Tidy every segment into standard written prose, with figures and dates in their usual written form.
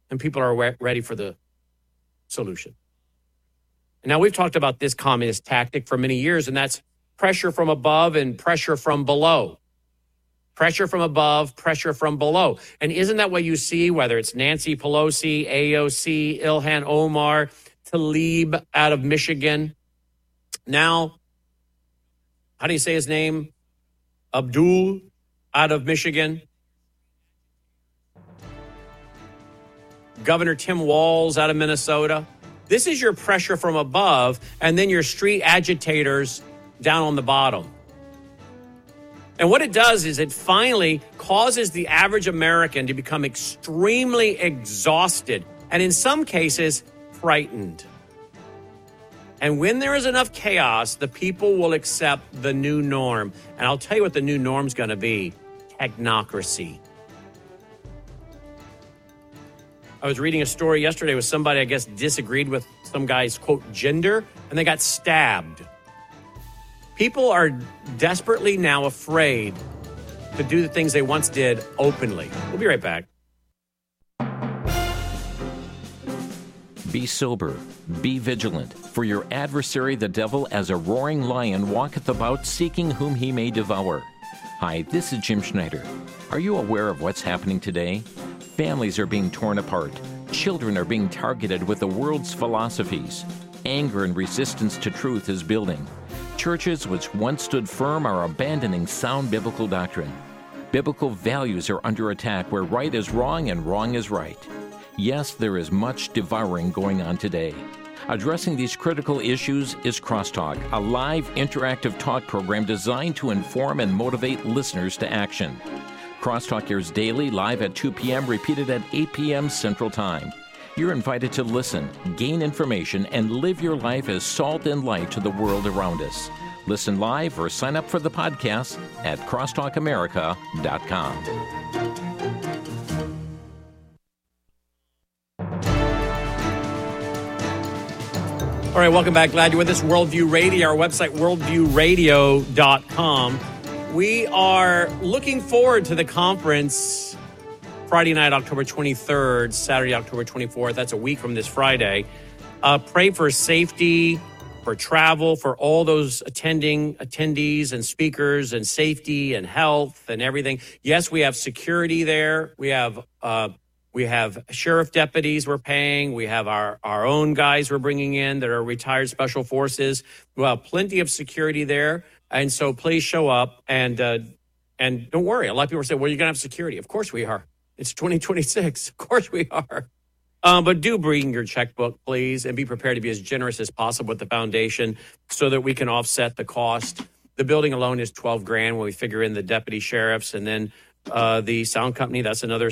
and people are ready for the solution. And now, we've talked about this communist tactic for many years, and that's pressure from above and pressure from below. Pressure from above, pressure from below. And isn't that what you see, whether it's Nancy Pelosi, AOC, Ilhan Omar, Tlaib out of Michigan? Now, how do you say his name? Abdul out of Michigan. Governor Tim Walz out of Minnesota. This is your pressure from above, and then your street agitators down on the bottom. And what it does is it finally causes the average American to become extremely exhausted and in some cases frightened. And when there is enough chaos, the people will accept the new norm. And I'll tell you what the new norm's going to be: technocracy. I was reading a story yesterday with somebody, I guess, disagreed with some guy's, quote, gender, and they got stabbed. People are desperately now afraid to do the things they once did openly. We'll be right back. Be sober, be vigilant, for your adversary the devil as a roaring lion walketh about seeking whom he may devour. Hi, this is Jim Schneider. Are you aware of what's happening today? Families are being torn apart. Children are being targeted with the world's philosophies. Anger and resistance to truth is building. Churches which once stood firm are abandoning sound biblical doctrine. Biblical values are under attack where right is wrong and wrong is right. Yes, there is much devouring going on today. Addressing these critical issues is Crosstalk, a live interactive talk program designed to inform and motivate listeners to action. Crosstalk airs daily, live at 2 p.m., repeated at 8 p.m. Central Time. You're invited to listen, gain information, and live your life as salt and light to the world around us. Listen live or sign up for the podcast at crosstalkamerica.com. All right, welcome back. Glad you're with us. Worldview Radio, our website, worldviewradio.com. We are looking forward to the conference Friday night, October 23rd, Saturday, October 24th. That's a week from this Friday. Pray for safety, for travel, for all those attendees and speakers, and safety and health and everything. Yes, we have security there. We have sheriff deputies we're paying. We have our own guys we're bringing in that are retired special forces. We'll have plenty of security there. And so please show up and don't worry. A lot of people say, well, you're going to have security. Of course we are. It's 2026. Of course we are. But do bring your checkbook, please, and be prepared to be as generous as possible with the foundation so that we can offset the cost. The building alone is $12,000 when we figure in the deputy sheriffs, and then the sound company, that's another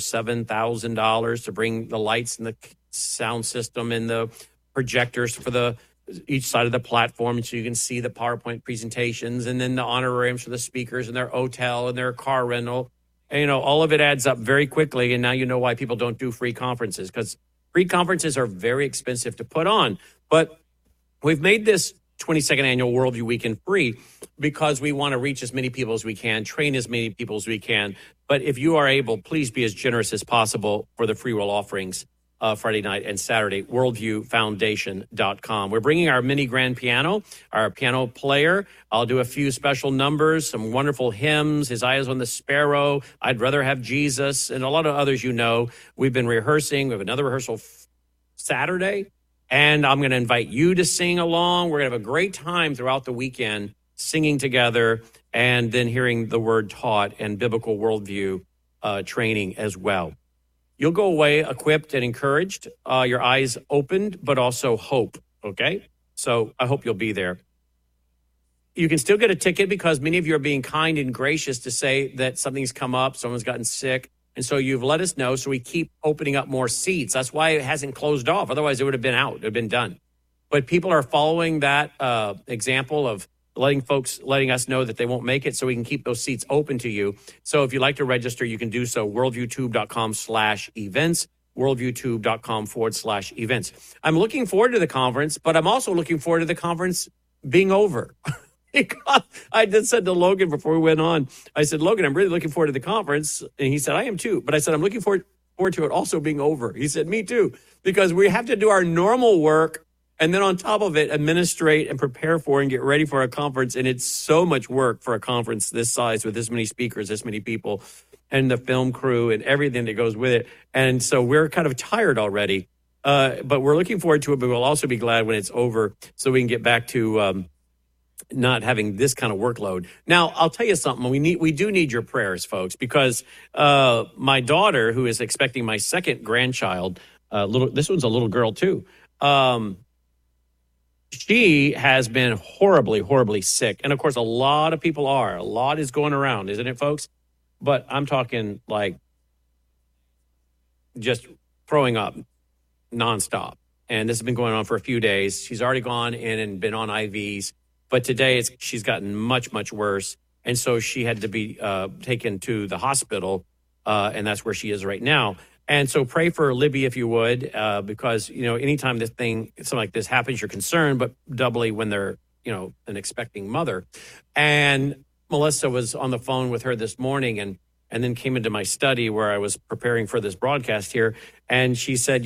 $7,000 to bring the lights and the sound system and the projectors for each side of the platform so you can see the PowerPoint presentations, and then the honorariums for the speakers and their hotel and their car rental. And, all of it adds up very quickly. And now you know why people don't do free conferences, because free conferences are very expensive to put on. But we've made this 22nd Annual Worldview Weekend free because we want to reach as many people as we can, train as many people as we can. But if you are able, please be as generous as possible for the free will offerings Friday night and Saturday, worldviewfoundation.com. We're bringing our mini grand piano, our piano player. I'll do a few special numbers, some wonderful hymns, His Eyes on the Sparrow, I'd Rather Have Jesus, and a lot of others We've been rehearsing. We have another rehearsal Saturday, and I'm going to invite you to sing along. We're going to have a great time throughout the weekend singing together and then hearing the word taught and biblical worldview training as well. You'll go away equipped and encouraged, your eyes opened, but also hope, okay? So I hope you'll be there. You can still get a ticket because many of you are being kind and gracious to say that something's come up, someone's gotten sick, and so you've let us know, so we keep opening up more seats. That's why it hasn't closed off. Otherwise, it would have been out. It would have been done. But people are following that example of letting us know that they won't make it so we can keep those seats open to you. So if you'd like to register, you can do so. worldviewtube.com/events, worldviewtube.com/events. I'm looking forward to the conference, but I'm also looking forward to the conference being over. Because I just said to Logan before we went on, I said, Logan, I'm really looking forward to the conference. And he said, I am too. But I said, I'm looking forward forward to it also being over. He said, me too, because we have to do our normal work and then on top of it, administrate and prepare for and get ready for a conference. And it's so much work for a conference this size with this many speakers, this many people, and the film crew and everything that goes with it. And so we're kind of tired already, but we're looking forward to it. But we'll also be glad when it's over so we can get back to not having this kind of workload. Now, I'll tell you something. We do need your prayers, folks, because my daughter, who is expecting my second grandchild, this one's a little girl too. She has been horribly, horribly sick. And of course, a lot of people are. A lot is going around, isn't it, folks? But I'm talking like just throwing up nonstop. And this has been going on for a few days. She's already gone in and been on IVs. But today she's gotten much, much worse. And so she had to be taken to the hospital. And that's where she is right now. And so pray for Libby, if you would, because, anytime something like this happens, you're concerned, but doubly when they're, an expecting mother. And Melissa was on the phone with her this morning and then came into my study where I was preparing for this broadcast here. And she said,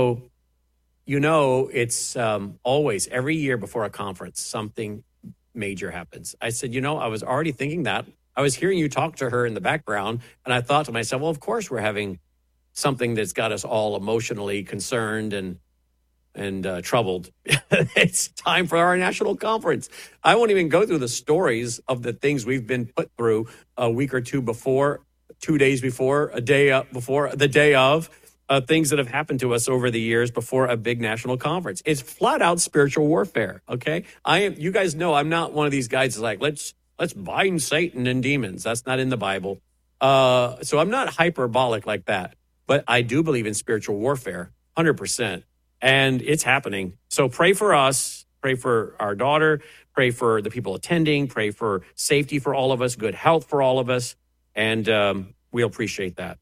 it's always every year before a conference, something major happens. I said, I was already thinking that. I was hearing you talk to her in the background. And I thought to myself, well, of course we're having something that's got us all emotionally concerned and troubled. It's time for our national conference. I won't even go through the stories of the things we've been put through a week or two before, 2 days before, a day before, the day of, things that have happened to us over the years before a big national conference. It's flat out spiritual warfare. Okay. You guys know I'm not one of these guys that's like, let's bind Satan and demons. That's not in the Bible. So I'm not hyperbolic like that. But I do believe in spiritual warfare, 100%. And it's happening. So pray for us, pray for our daughter, pray for the people attending, pray for safety for all of us, good health for all of us. And we'll appreciate that.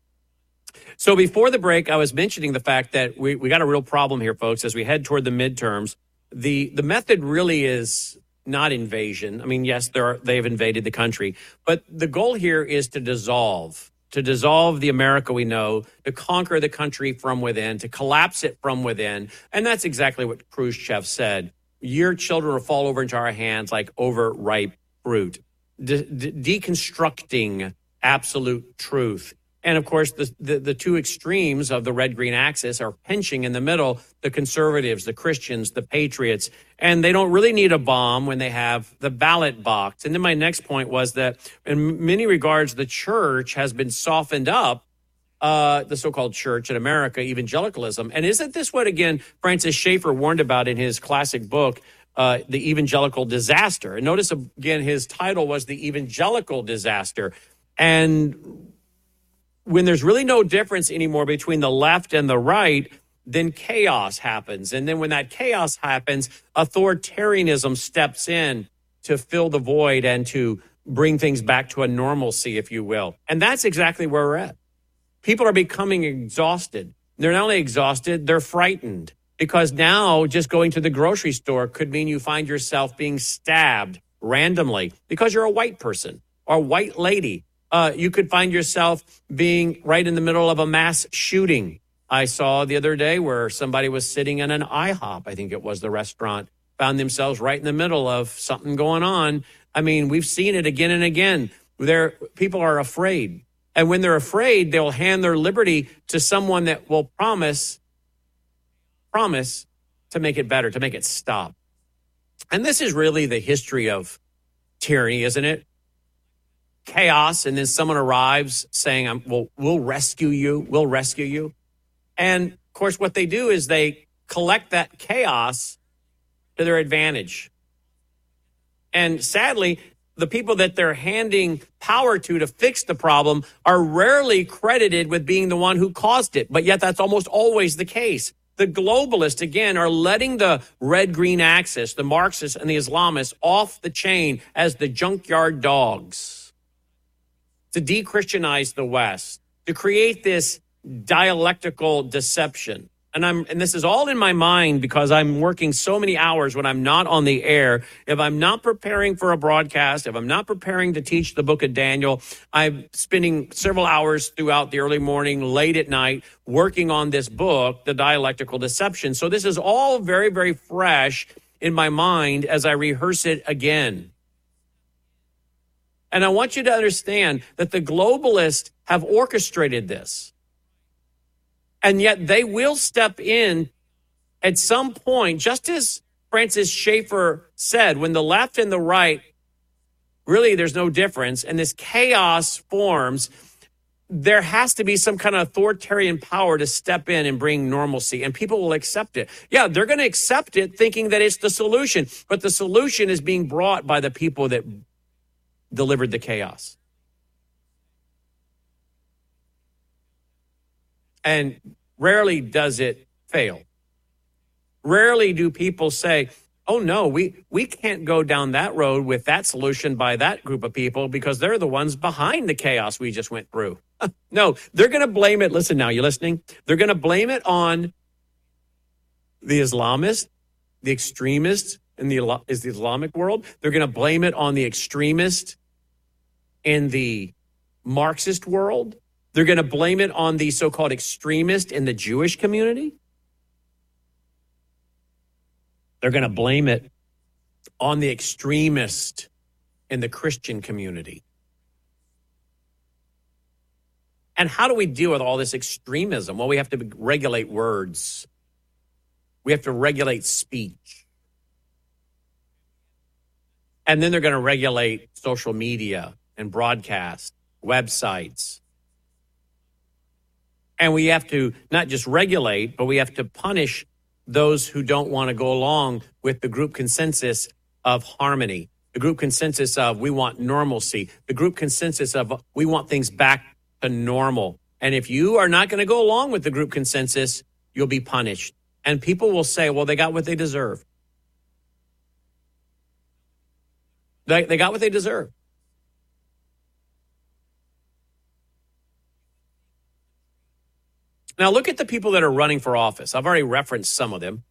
So before the break, I was mentioning the fact that we got a real problem here, folks, as we head toward the midterms. The method really is not invasion. I mean, yes, they've invaded the country. But the goal here is to dissolve the America we know, to conquer the country from within, to collapse it from within. And that's exactly what Khrushchev said. Your children will fall over into our hands like overripe fruit. Deconstructing absolute truth. And of course, the two extremes of the red-green axis are pinching in the middle, the conservatives, the Christians, the patriots, and they don't really need a bomb when they have the ballot box. And then my next point was that in many regards, the church has been softened up, the so-called church in America, evangelicalism. And isn't this what, again, Francis Schaeffer warned about in his classic book, The Evangelical Disaster? And notice, again, his title was The Evangelical Disaster. And when there's really no difference anymore between the left and the right, then chaos happens. And then when that chaos happens, authoritarianism steps in to fill the void and to bring things back to a normalcy, if you will. And that's exactly where we're at. People are becoming exhausted. They're not only exhausted, they're frightened. Because now just going to the grocery store could mean you find yourself being stabbed randomly because you're a white person or a white lady. You could find yourself being right in the middle of a mass shooting. I saw the other day where somebody was sitting in an IHOP, I think it was the restaurant, found themselves right in the middle of something going on. I mean, we've seen it again and again. People are afraid. And when they're afraid, they'll hand their liberty to someone that will promise to make it better, to make it stop. And this is really the history of tyranny, isn't it? Chaos, and then someone arrives saying, we'll rescue you, we'll rescue you. And, of course, what they do is they collect that chaos to their advantage. And sadly, the people that they're handing power to fix the problem are rarely credited with being the one who caused it. But yet that's almost always the case. The globalists, again, are letting the red-green axis, the Marxists and the Islamists, off the chain as the junkyard dogs, to de-Christianize the West, to create this dialectical deception. and this is all in my mind because I'm working so many hours when I'm not on the air. If I'm not preparing for a broadcast, if I'm not preparing to teach the book of Daniel, I'm spending several hours throughout the early morning, late at night, working on this book, The Dialectical Deception. So this is all very, very fresh in my mind as I rehearse it again. And I want you to understand that the globalists have orchestrated this. And yet they will step in at some point, just as Francis Schaeffer said, when the left and the right, really there's no difference, and this chaos forms, there has to be some kind of authoritarian power to step in and bring normalcy, and people will accept it. Yeah, they're going to accept it thinking that it's the solution, but the solution is being brought by the people that delivered the chaos. And rarely does it fail. Rarely do people say, oh, no, we can't go down that road with that solution by that group of people because they're the ones behind the chaos we just went through. No, they're going to blame it. Listen now, you listening? They're going to blame it on the Islamists, the extremists in the Islamic world. They're going to blame it on the extremists in the Marxist world. They're going to blame it on the so-called extremist in the Jewish community. They're going to blame it on the extremist in the Christian community. And how do we deal with all this extremism? Well, we have to regulate words. We have to regulate speech. And then they're going to regulate social media and broadcast, websites. And we have to not just regulate, but we have to punish those who don't want to go along with the group consensus of harmony, the group consensus of we want normalcy, the group consensus of we want things back to normal. And if you are not going to go along with the group consensus, you'll be punished. And people will say, well, they got what they deserve. They got what they deserve. Now, look at the people that are running for office. I've already referenced some of them.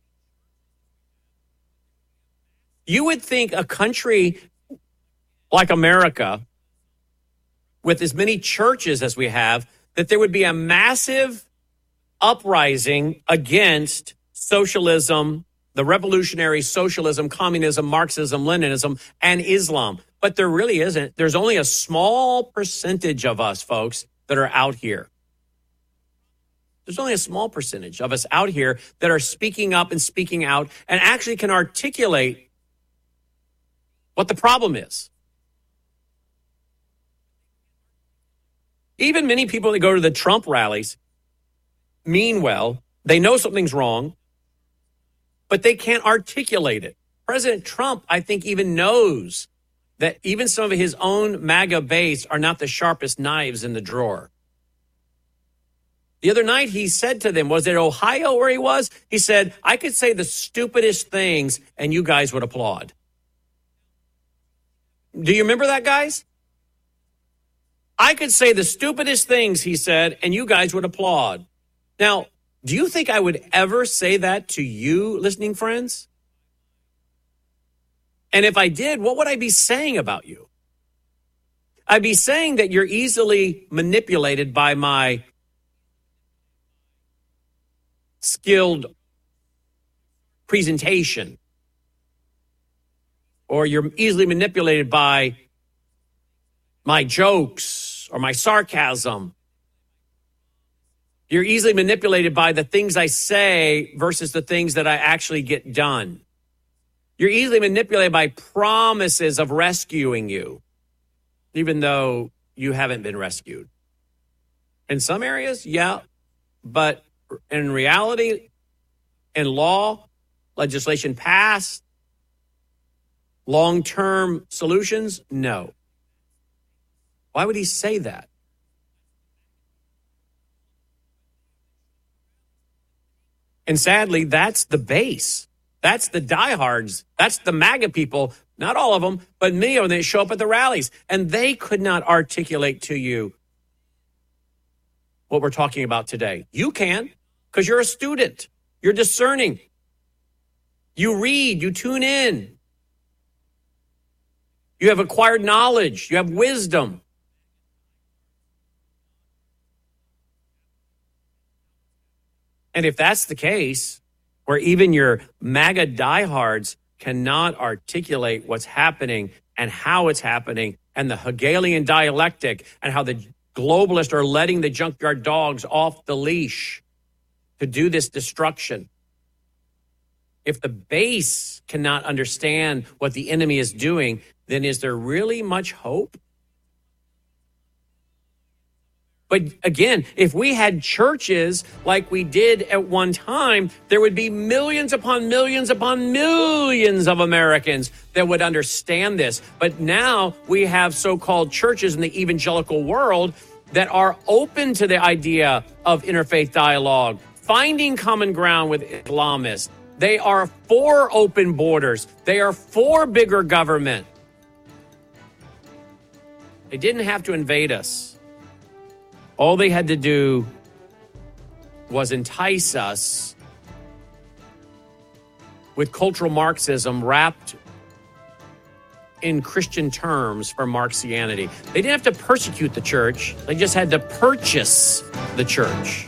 You would think a country like America, with as many churches as we have, that there would be a massive uprising against socialism, the revolutionary socialism, communism, Marxism, Leninism, and Islam. But there really isn't. There's only a small percentage of us, folks, that are out here. There's only a small percentage of us out here that are speaking up and speaking out and actually can articulate what the problem is. Even many people that go to the Trump rallies mean well. They know something's wrong, but they can't articulate it. President Trump, I think, even knows that even some of his own MAGA base are not the sharpest knives in the drawer. The other night, he said to them, was it Ohio where he was? He said, I could say the stupidest things and you guys would applaud. Do you remember that, guys? I could say the stupidest things, he said, and you guys would applaud. Now, do you think I would ever say that to you, listening friends? And if I did, what would I be saying about you? I'd be saying that you're easily manipulated by my skilled presentation, or you're easily manipulated by my jokes or my sarcasm. You're easily manipulated by the things I say versus the things that I actually get done. You're easily manipulated by promises of rescuing you, even though you haven't been rescued. In some areas, yeah, but in reality, in law, legislation passed, long-term solutions, no. Why would he say that? And sadly, that's the base. That's the diehards. That's the MAGA people, not all of them, but many of them that show up at the rallies. And they could not articulate to you what we're talking about today. You can, because you're a student. You're discerning. You read, you tune in. You have acquired knowledge. You have wisdom. And if that's the case, where even your MAGA diehards cannot articulate what's happening and how it's happening, and the Hegelian dialectic, and how the globalists are letting the junkyard dogs off the leash to do this destruction. If the base cannot understand what the enemy is doing, then is there really much hope? But again, if we had churches like we did at one time, there would be millions upon millions upon millions of Americans that would understand this. But now we have so-called churches in the evangelical world that are open to the idea of interfaith dialogue, finding common ground with Islamists. They are for open borders. They are for bigger government. They didn't have to invade us. All they had to do was entice us with cultural Marxism wrapped in Christian terms for Marxianity. They didn't have to persecute the church. They just had to purchase the church.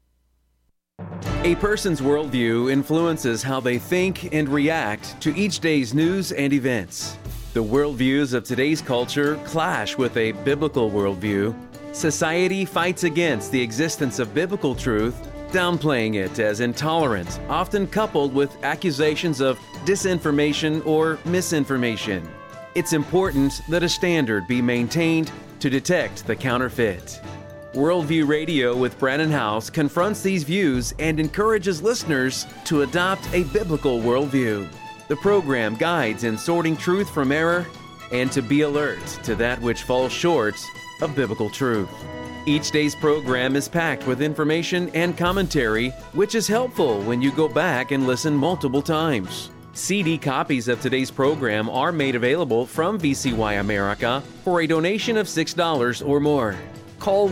A person's worldview influences how they think and react to each day's news and events. The worldviews of today's culture clash with a biblical worldview. Society fights against the existence of biblical truth, downplaying it as intolerant, often coupled with accusations of disinformation or misinformation. It's important that a standard be maintained to detect the counterfeit. Worldview Radio with Brannon Howse confronts these views and encourages listeners to adopt a biblical worldview. The program guides in sorting truth from error and to be alert to that which falls short of biblical truth. Each day's program is packed with information and commentary, which is helpful when you go back and listen multiple times. CD copies of today's program are made available from VCY America for a donation of $6 or more. Call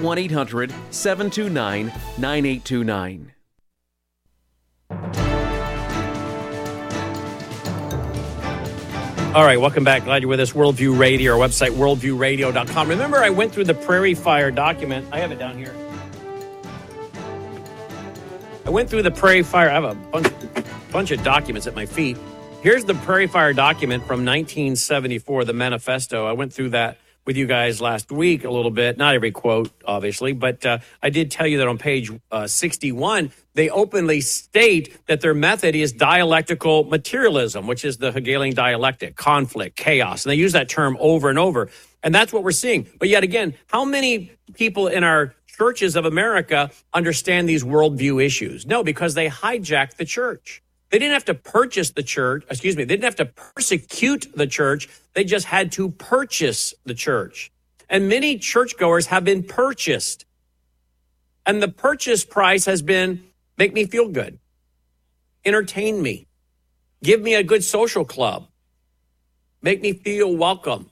1-800-729-9829. All right, welcome back. Glad you're with us. Worldview Radio, our website, worldviewradio.com. Remember, I went through the Prairie Fire document. I have it down here. I went through the Prairie Fire. I have a bunch of documents at my feet. Here's the Prairie Fire document from 1974, the manifesto. I went through that with you guys last week a little bit. Not every quote, obviously, but I did tell you that on page 61, they openly state that their method is dialectical materialism, which is the Hegelian dialectic, conflict, chaos. And they use that term over and over. And that's what we're seeing. But yet again, how many people in our churches of America understand these worldview issues? No, because they hijacked the church. They didn't have to purchase the church. They didn't have to persecute the church. They just had to purchase the church. And many churchgoers have been purchased. And the purchase price has been, make me feel good, entertain me, give me a good social club, make me feel welcome,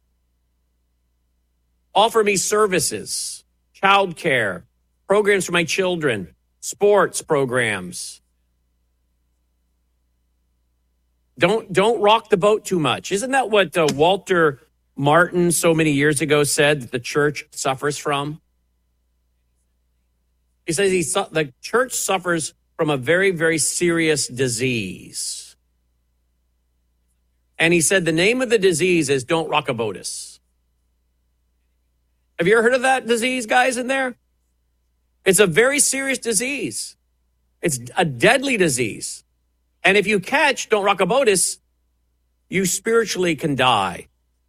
offer me services, childcare, programs for my children, sports programs. Don't rock the boat too much. Isn't that what Walter Martin so many years ago said that the church suffers from? He says the church suffers from a very, very serious disease. And he said the name of the disease is don't rock a boatus. Have you ever heard of that disease, guys, in there? It's a very serious disease. It's a deadly disease. And if you catch don't rock a boatus, you spiritually can die.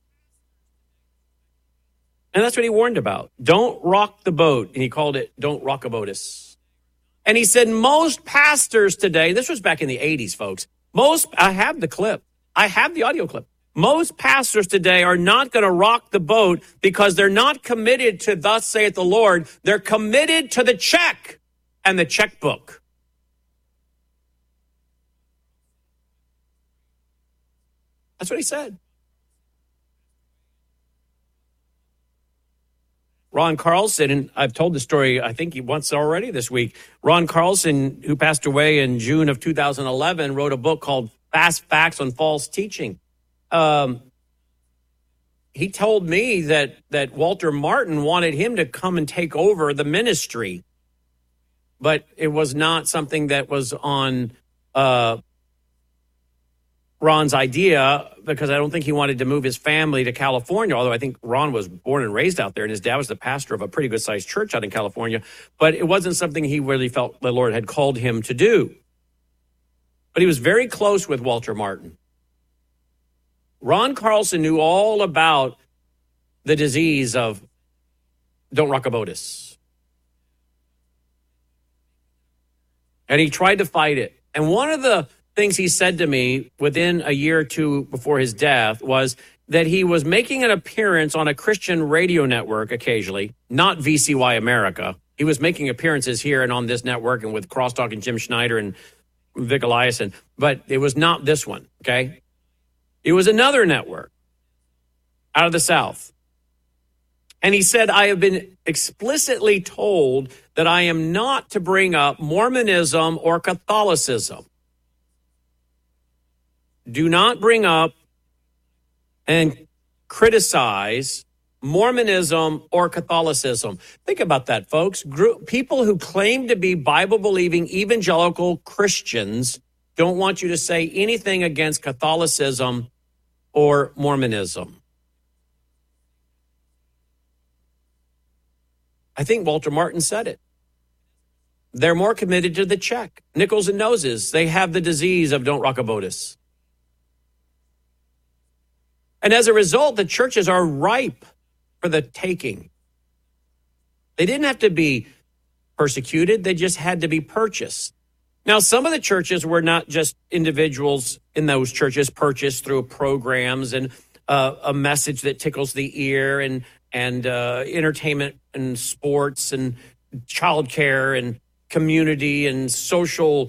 And that's what he warned about. Don't rock the boat. And he called it don't rock a boatus. And he said most pastors today, this was back in the 80s, folks. I have the clip. I have the audio clip. Most pastors today are not going to rock the boat because they're not committed to thus saith the Lord. They're committed to the check and the checkbook. That's what he said. Ron Carlson, and I've told the story, I think once already this week. Ron Carlson, who passed away in June of 2011, wrote a book called Fast Facts on False Teaching. He told me that Walter Martin wanted him to come and take over the ministry, but it was not something that was on Ron's idea, because I don't think he wanted to move his family to California, although I think Ron was born and raised out there, and his dad was the pastor of a pretty good-sized church out in California. But it wasn't something he really felt the Lord had called him to do. But he was very close with Walter Martin. Ron Carlson knew all about the disease of Don't Rock a Boatus. And he tried to fight it. And one of the things he said to me within a year or two before his death was that he was making an appearance on a Christian radio network occasionally, not VCY America. He was making appearances here and on this network and with Crosstalk and Jim Schneider and Vic Eliason, but it was not this one, okay? It was another network out of the South. And he said, I have been explicitly told that I am not to bring up Mormonism or Catholicism. Do not bring up and criticize Mormonism or Catholicism. Think about that, folks. People who claim to be Bible-believing evangelical Christians don't want you to say anything against Catholicism or Mormonism. I think Walter Martin said it. They're more committed to the check. Nickels and noses. They have the disease of Don't Rock a Boatus. And as a result, the churches are ripe for the taking. They didn't have to be persecuted. They just had to be purchased. Now, some of the churches were not just individuals in those churches purchased through programs and a message that tickles the ear and entertainment and sports and childcare and community and social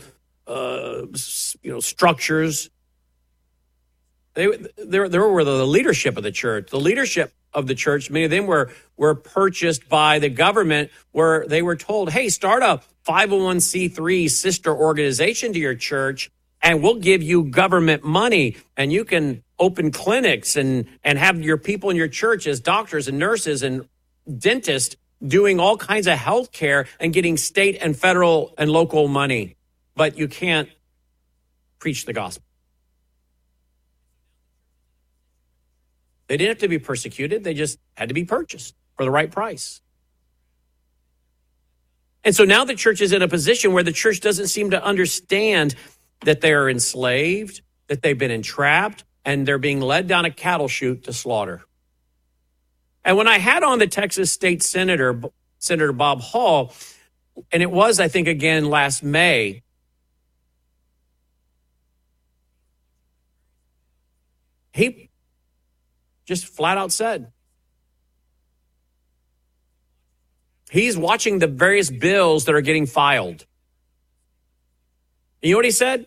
structures. They were the leadership of the church. The leadership of the church, many of them were purchased by the government, where they were told, hey, start a 501c3 sister organization to your church, and we'll give you government money, and you can open clinics and have your people in your church as doctors and nurses and dentists doing all kinds of health care and getting state and federal and local money. But you can't preach the gospel. They didn't have to be persecuted. They just had to be purchased for the right price. And so now the church is in a position where the church doesn't seem to understand that they are enslaved, that they've been entrapped, and they're being led down a cattle chute to slaughter. And when I had on the Texas State Senator, Senator Bob Hall, and it was, I think, again last May, he just flat out said he's watching the various bills that are getting filed. You know what he said?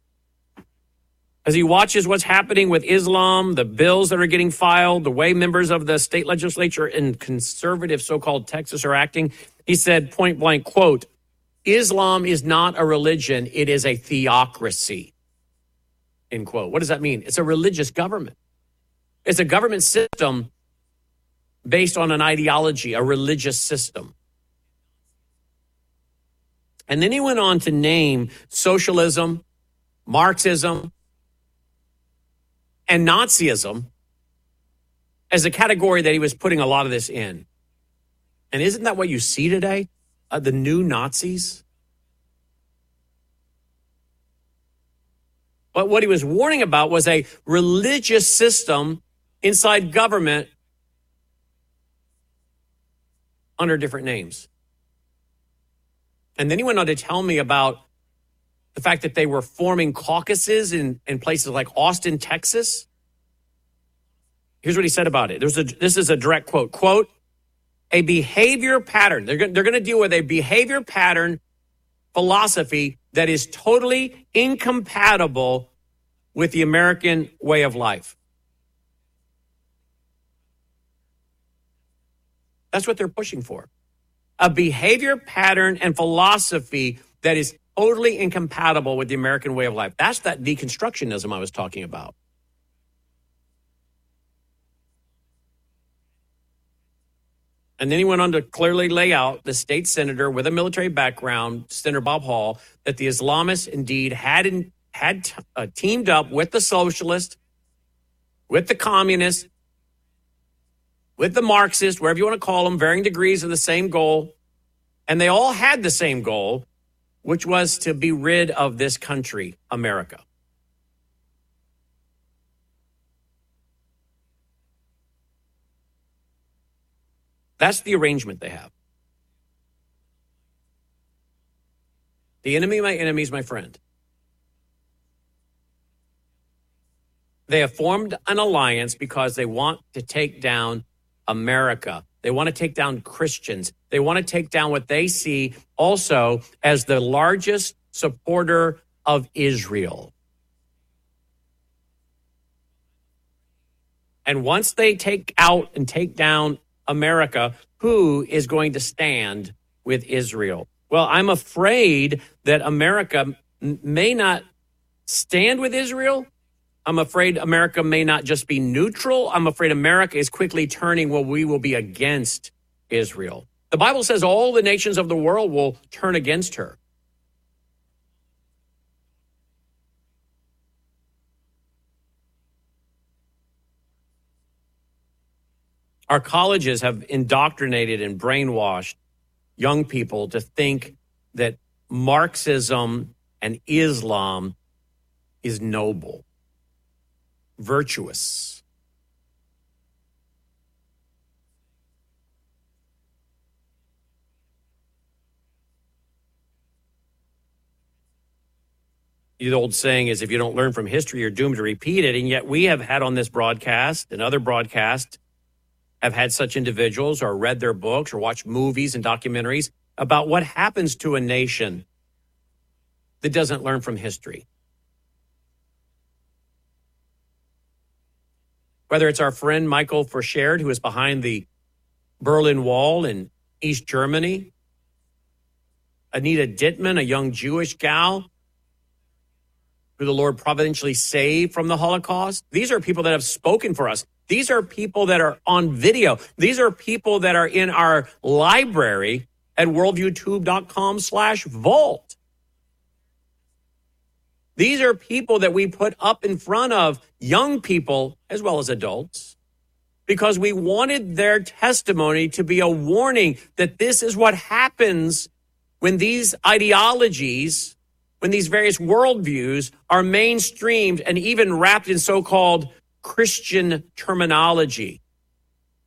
As he watches what's happening with Islam, the bills that are getting filed, the way members of the state legislature in conservative so-called Texas are acting, he said point blank, quote, Islam is not a religion, it is a theocracy, end quote. What does that mean? It's a religious government. It's a government system based on an ideology, a religious system. And then he went on to name socialism, Marxism, and Nazism as a category that he was putting a lot of this in. And isn't that what you see today? The new Nazis? But what he was warning about was a religious system inside government under different names. And then he went on to tell me about the fact that they were forming caucuses in places like Austin, Texas. Here's what he said about it. This is a direct quote. Quote, a behavior pattern. They're going to deal with a behavior pattern philosophy that is totally incompatible with the American way of life. That's what they're pushing for. A behavior pattern and philosophy that is totally incompatible with the American way of life. That's that deconstructionism I was talking about. And then he went on to clearly lay out, the state senator with a military background, Senator Bob Hall, that the Islamists indeed had teamed up with the socialists, with the communists, with the Marxists, wherever you want to call them, varying degrees of the same goal. And they all had the same goal, which was to be rid of this country, America. That's the arrangement they have. The enemy of my enemy is my friend. They have formed an alliance because they want to take down America. They want to take down Christians. They want to take down what they see also as the largest supporter of Israel. And once they take out and take down America, who is going to stand with Israel? Well, I'm afraid that America may not stand with Israel. I'm afraid America may not just be neutral. I'm afraid America is quickly turning where we will be against Israel. The Bible says all the nations of the world will turn against her. Our colleges have indoctrinated and brainwashed young people to think that Marxism and Islam is noble, virtuous. The old saying is, if you don't learn from history, you're doomed to repeat it. And yet we have had on this broadcast and other broadcasts have had such individuals or read their books or watched movies and documentaries about what happens to a nation that doesn't learn from history. Whether it's our friend Michael Verschaerd, who is behind the Berlin Wall in East Germany, Anita Dittman, a young Jewish gal who the Lord providentially saved from the Holocaust. These are people that have spoken for us. These are people that are on video. These are people that are in our library at worldviewtube.com/vault. These are people that we put up in front of young people as well as adults because we wanted their testimony to be a warning that this is what happens when these ideologies, when these various worldviews are mainstreamed and even wrapped in so-called Christian terminology.